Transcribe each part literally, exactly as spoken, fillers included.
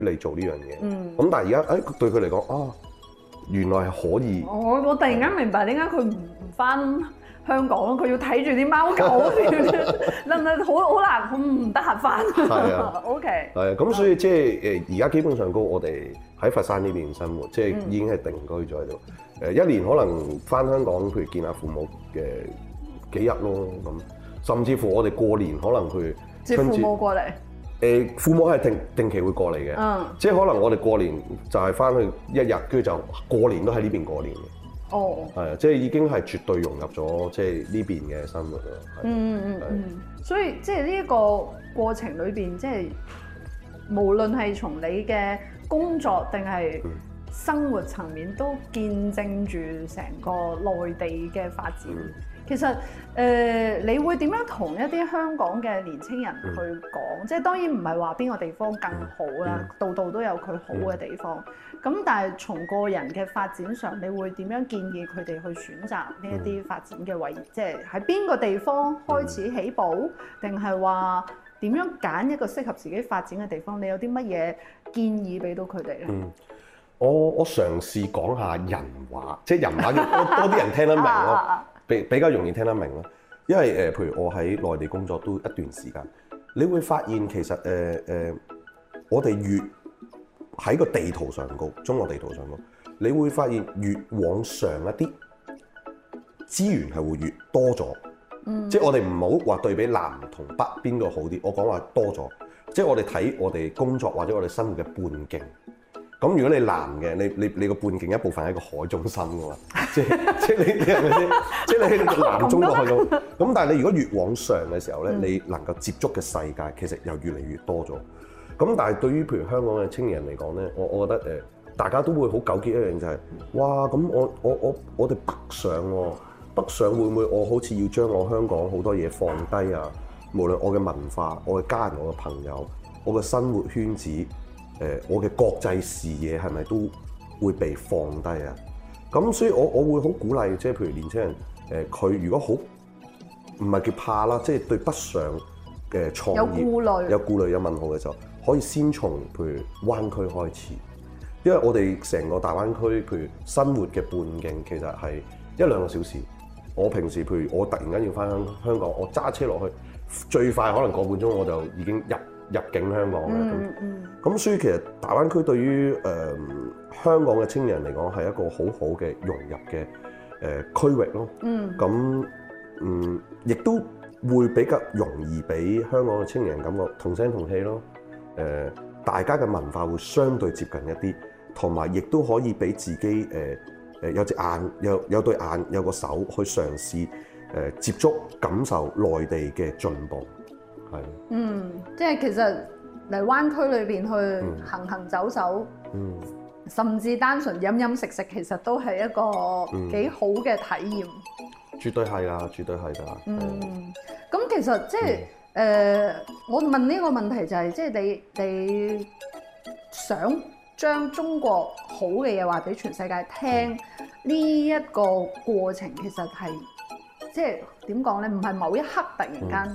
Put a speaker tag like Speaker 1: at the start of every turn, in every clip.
Speaker 1: 嚟做呢樣嘢。
Speaker 2: 嗯。
Speaker 1: 咁但係而家誒對佢嚟講啊，原來係可以。
Speaker 2: 我我突然間明白點解佢唔唔翻香港咯，佢要睇住啲貓狗，真係好好難，好唔得閒翻。
Speaker 1: 係啊
Speaker 2: ，OK。
Speaker 1: 係啊，咁所以即係誒而家基本上高，我哋喺佛山呢邊生活，即係已經係定居咗喺度。誒一年可能翻香港，譬如見下父母嘅幾日咯，咁甚至乎我哋過年可能去
Speaker 2: 接父母過嚟。
Speaker 1: 誒父母係定定期會過嚟嘅，
Speaker 2: 嗯、
Speaker 1: 即係可能我哋過年就係翻去一日，跟住就過年都喺呢邊過年嘅。
Speaker 2: 哦，
Speaker 1: 係啊，即係已經係絕對融入咗即係呢邊嘅生活啦。
Speaker 2: 嗯嗯嗯，所以即係呢一個過程裏邊，即係無論係從你嘅工作定係生活層面，都見證住成個內地嘅發展。嗯、其實誒、呃，你會點樣同一啲香港嘅年青人去講？嗯、即係當然唔係話邊個地方更好啦，度、嗯、度都有佢好嘅地方。咁、嗯、但係從個人嘅發展上，你會點樣建議佢哋去選擇呢一啲發展嘅位？嗯、即係喺邊個地方開始起步，定係話點樣揀一個適合自己發展嘅地方？你有啲乜嘢建議俾到佢哋咧？嗯
Speaker 1: 我我嘗試講下人話，即係人話要多多啲人聽得明咯，比比較容易聽得明咯。因為誒，譬如我喺內地工作都一段時間，你會發現其實誒誒、呃呃，我哋越喺個地圖上高，中國地圖上高，你會發現越往上一啲資源係會越多咗。嗯，即係我哋唔好話對比南同北邊個好啲，我講話多咗。即係我哋睇我哋工作或者我哋生活嘅半徑。咁如果你南嘅，你你你個半徑一部分喺個海中心㗎嘛，即係即係你你係咪先？即係你喺南中國去到，咁但係你如果越往上嘅時候咧，嗯、你能夠接觸嘅世界其實又越嚟越多咗。咁但係對於譬如香港嘅青年人嚟講咧，我我覺得誒，大家都會好糾結一樣就係、是，哇！咁我我我我哋北上喎、啊，北上會唔會我好似要將我香港好多嘢放低啊？無論我嘅文化、我嘅家人、我嘅朋友、我嘅生活圈子。誒，我嘅國際視野係咪都會被放低啊？咁所以我我會好鼓勵，即係譬如年輕人，誒佢如果好唔係叫怕啦，即係對北上嘅創業
Speaker 2: 有顧慮、有
Speaker 1: 顧慮、有問號嘅時候，可以先從譬如灣區開始，因為我哋成個大灣區譬如生活嘅半徑其實係一兩個小時。我平時譬如我突然間要翻香香港，我揸車落去，最快可能個半鐘我就已經入入境香港嘅。咁、嗯嗯、所以其實大灣區對於誒、呃、香港嘅青年人嚟講係一個好好嘅融入嘅誒、呃、區域咯。嗯，咁嗯亦都會比較容易俾香港嘅青年人感覺同聲同氣咯。誒、呃，大家嘅文化會相對接近一啲，同埋亦都可以俾自己誒。呃誒有隻眼，有有對眼，有個手去嘗試誒接觸、感受內地嘅進步，係。
Speaker 2: 嗯，即係其實嚟灣區裏邊去行行走走，嗯，甚至單純飲飲食食，其實都係一個幾好嘅體驗。
Speaker 1: 嗯、絕對係啊，絕對係㗎。
Speaker 2: 嗯，咁其實即係誒、嗯呃，我問呢個問題就係、是，即係你你想將中國好嘅嘢話俾全世界聽，呢一、嗯、個過程其實係即係點講咧？唔係某一刻突然間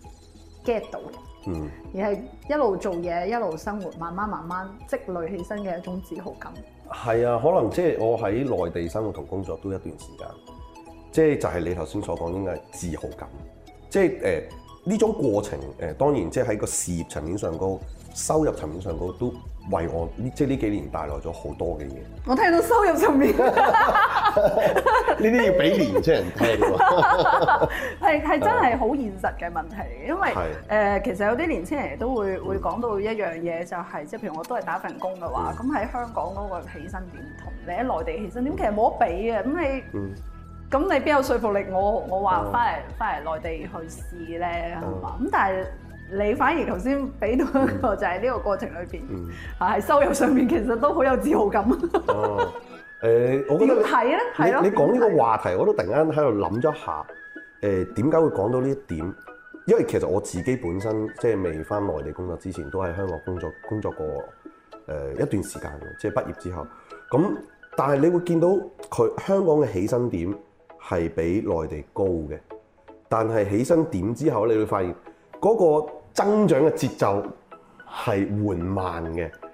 Speaker 2: get 到嘅，嗯、而係一路做嘢一路生活，慢慢慢慢積累起身嘅一種自豪感。
Speaker 1: 係啊，可能即係我喺內地生活同工作都一段時間，即係就係你頭先所講應該係自豪感，即係誒呢種過程誒、呃、當然即係喺個事業層面上高、收入層面上高都為我即係呢幾年帶來咗好多嘅嘢。我
Speaker 2: 聽到收入層面，
Speaker 1: 呢啲要俾年青人聽喎。
Speaker 2: 係係真係好現實嘅問題，因為誒是、呃、其實有啲年青人都會會講到一樣嘢，就係即係譬如我都係打份工嘅話，咁喺、嗯、香港嗰個起薪點同你喺內地起薪點其實冇得比嘅，咁你咁、嗯、你邊有說服力我我話翻嚟翻嚟內地去試咧係嘛？咁、嗯、但係。你反而頭先俾到一個就係呢個過程裏邊，係、嗯、收入上面其實都好有自豪感。
Speaker 1: 哦，誒、呃，我覺得
Speaker 2: 係咧，係咯。
Speaker 1: 你講呢個話題，我都突然間喺度諗咗下，誒點解會講到呢一點？因為其實我自己本身即係未翻內地工作之前，都喺香港工作工作過誒、呃、一段時間嘅，即係畢業之後。咁但係你會見到佢香港嘅起薪點係比內地高嘅，但係起薪點之後，你會發現嗰、那個增長嘅節奏係緩慢嘅，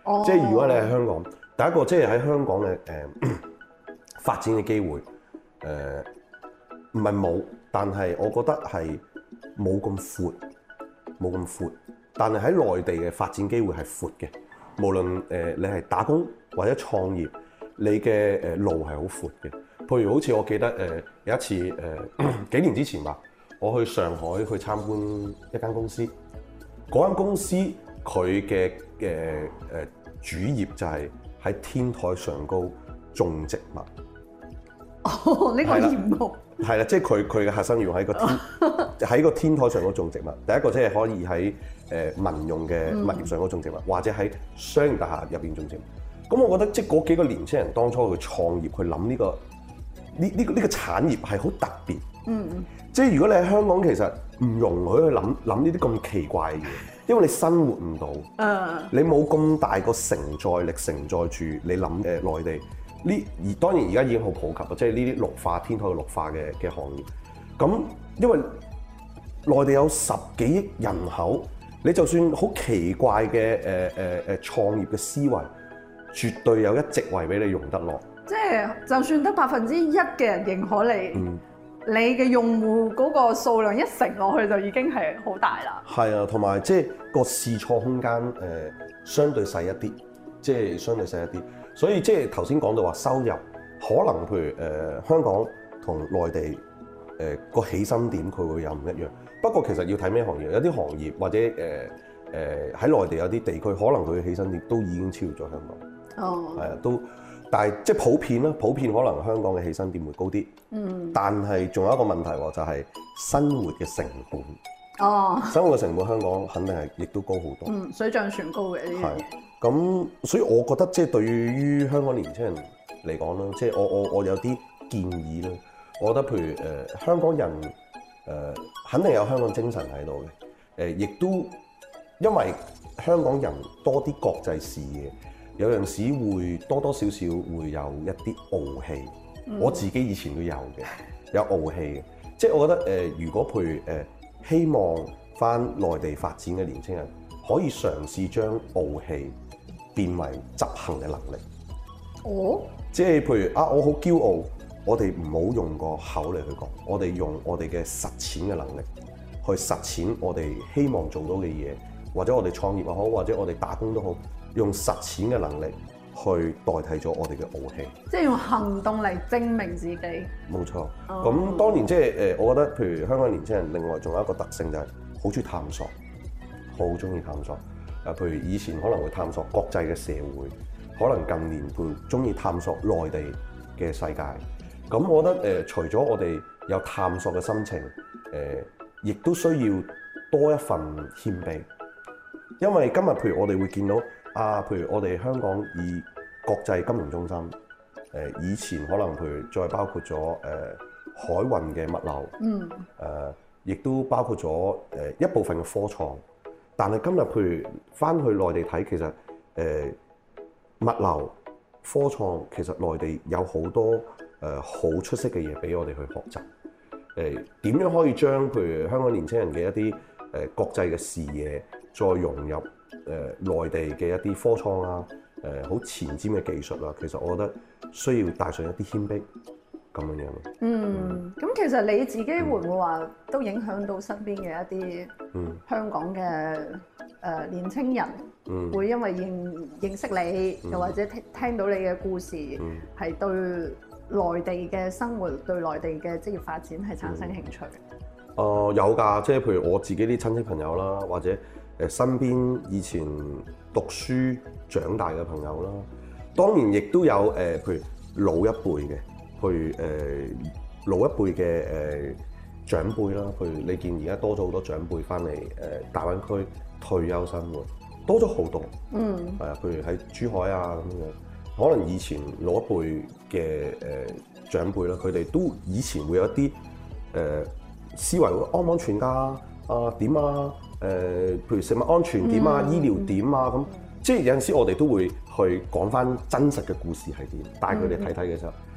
Speaker 2: 哦、
Speaker 1: 即係如果你喺香港，第一個即係喺香港嘅誒、呃、發展嘅機會，誒唔係冇，但係我覺得係冇咁闊，冇咁闊。但係喺內地嘅發展機會係闊嘅，無論誒、呃、你係打工或者創業，你嘅誒路係好闊嘅。譬如好似我記得誒、呃、有一次誒、呃、幾年之前吧，我去上海去參觀一間公司，嗰間公司佢嘅誒誒主業就係喺天台上高種植物。
Speaker 2: 哦，呢、這個業務
Speaker 1: 係啦，即係佢佢嘅核心要喺個天喺個天台上高種植物。第一個即係可以喺誒民用嘅物業上高種植物，嗯、或者喺商業大廈入邊種植物。咁我覺得即係嗰幾個年青人當初去創業，去諗呢、這個呢呢、這個呢、這個產業係好特別。嗯嗯。即係如果你喺香港，其實唔容許去諗諗呢啲咁奇怪嘅嘢，因為你生活唔到。嗯。你冇咁大個承載力承載住你諗誒內地。呢而當然而家已經好普及啦，即係呢啲綠化天台嘅綠化嘅嘅行業。咁因為內地有十幾億人口，你就算好奇怪嘅誒誒誒創業嘅思維，絕對有一席位俾你用得落。
Speaker 2: 即係就算得百分之一嘅人認可你，嗯、你嘅用戶嗰個數量一乘落去就已經係好大啦。係
Speaker 1: 啊，同埋即係個試錯空間誒、呃、相對細一啲，即係相對細一啲。所以即係頭先講到話收入，可能譬如誒、呃、香港同內地誒個、呃、起薪點佢會有唔一樣。不過其實要睇咩行業，有啲行業或者誒誒喺內地有啲地區，可能佢嘅起薪點都已經超越咗香港。哦，係啊，都，但係即係普遍啦，普遍可能香港嘅起薪點會高啲。嗯，但係仲有一個問題喎，就係生活嘅成本。哦，生活嘅成本香港肯定係亦都高好多。嗯，
Speaker 2: 水漲船高嘅呢樣嘢。
Speaker 1: 咁所以我覺得即係對於香港年輕人嚟講啦，即係我我我有啲建議啦。我覺得譬如誒、呃、香港人誒、呃、肯定有香港精神喺度嘅。誒、呃、亦都因為香港人多啲國際視野，有陣時會多多少少會有一啲傲氣。嗯、我自己以前都有嘅，有傲氣嘅。即係我覺得誒、呃，如果譬如誒、呃、希望返內地發展嘅年輕人，可以嘗試將傲氣變為執行嘅能力。哦，即係譬如啊，我好驕傲，我哋唔好用個口嚟去講，我哋用我哋嘅實踐嘅能力去實踐我哋希望做到嘅嘢，或者我哋創業又好，或者我哋打工都好，用實踐嘅能力去代替咗我哋嘅傲氣。即係用行動嚟證明自己。冇錯。咁、oh. 當然即係誒，我覺得譬如香港年輕人，另外仲有一個特性就係好中意探索，好中意探索。誒，譬如以前可能會探索國際嘅社會，可能近年會中意探索內地嘅世界。咁我覺得誒、呃，除咗我哋有探索嘅心情，誒、呃，亦都需要多一份謙卑。因為今日譬如我哋會見到啊，譬如我哋香港以國際金融中心，誒、呃，以前可能譬如再包括咗誒、呃、海運嘅物流，嗯，誒、呃，亦都包括咗誒、呃、一部分嘅科創。但係今日譬如翻去內地睇，其實誒、呃、物流、科創其實內地有好多誒好、呃、出色嘅嘢俾我哋去學習。誒、呃、點樣可以將譬如香港年輕人嘅一啲誒、呃、國際嘅視野，再融入誒、呃、內地嘅一啲科創啊，誒好前瞻嘅技術啊，其實我覺得需要帶上一啲謙卑咁樣樣咯。嗯，咁、嗯、其實你自己會唔會話都影響到身邊嘅一啲香港嘅誒、呃、年青人，嗯、會因為認認識你，嗯、又或者聽聽到你嘅故事，係、嗯、對內地嘅生活、對內地嘅職業發展係產生興趣？誒、嗯呃、有㗎，即係譬如我自己啲親戚朋友啦，或者誒身邊以前讀書長大嘅朋友啦，當然亦都有誒、呃，譬如老一輩嘅。譬如誒、呃、老一輩嘅誒、呃、長輩啦，譬如你見而家多咗好多長輩翻嚟誒大灣區退休生活，多咗好多。嗯，係啊，譬如喺珠海啊咁樣，可能以前老一輩嘅誒長輩啦，佢哋都以前會有一啲誒、呃、思維，安唔安全㗎？啊點啊？誒、呃，譬如食物安全點啊？嗯、醫療點啊？咁即係有陣時我哋都會去講翻真實嘅故事係點，帶佢哋睇睇嘅時候。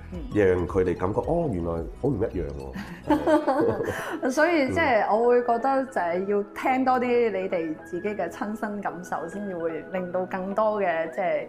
Speaker 1: 讓佢哋感覺哦，原來好唔一樣喎。
Speaker 2: 所以即係我會覺得就係要聽多啲你哋自己嘅親身感受，先至會令到更多嘅即係